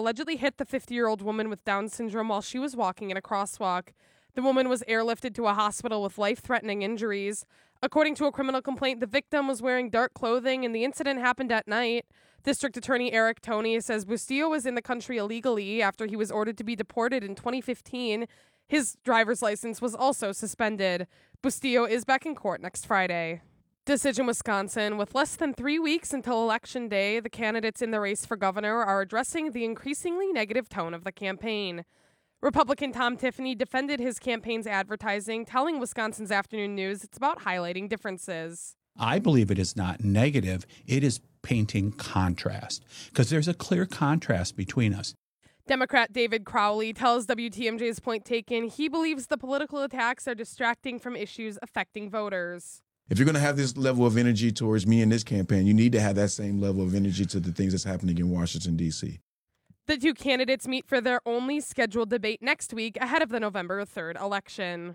allegedly hit the 50-year-old woman with Down syndrome while she was walking in a crosswalk. The woman was airlifted to a hospital with life-threatening injuries. According to a criminal complaint, the victim was wearing dark clothing and the incident happened at night. District Attorney Eric Toney says Bustillo was in the country illegally after he was ordered to be deported in 2015. His driver's license was also suspended. Bustillo is back in court next Friday. Decision Wisconsin. With less than 3 weeks until Election Day, the candidates in the race for governor are addressing the increasingly negative tone of the campaign. Republican Tom Tiffany defended his campaign's advertising, telling Wisconsin's Afternoon News it's about highlighting differences. I believe it is not negative. It is painting contrast, because there's a clear contrast between us. Democrat David Crowley tells WTMJ's Point Taken he believes the political attacks are distracting from issues affecting voters. If you're going to have this level of energy towards me in this campaign, you need to have that same level of energy to the things that's happening in Washington, D.C. The two candidates meet for their only scheduled debate next week ahead of the November 3rd election.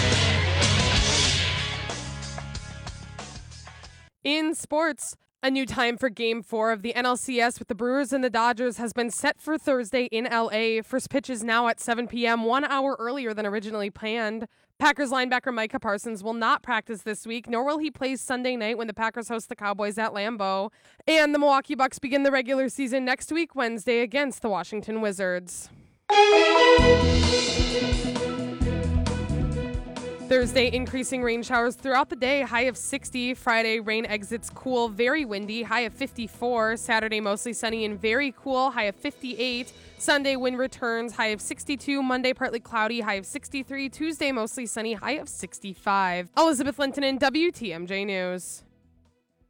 In sports, a new time for Game 4 of the NLCS with the Brewers and the Dodgers has been set for Thursday in L.A. First pitch is now at 7 p.m., 1 hour earlier than originally planned. Packers linebacker Micah Parsons will not practice this week, nor will he play Sunday night when the Packers host the Cowboys at Lambeau. And the Milwaukee Bucks begin the regular season next week, Wednesday, against the Washington Wizards. Thursday, increasing rain showers throughout the day, high of 60. Friday, rain exits cool, very windy, high of 54. Saturday, mostly sunny and very cool, high of 58. Sunday, wind returns, high of 62. Monday, partly cloudy, high of 63. Tuesday, mostly sunny, high of 65. Elizabeth Linton in WTMJ News.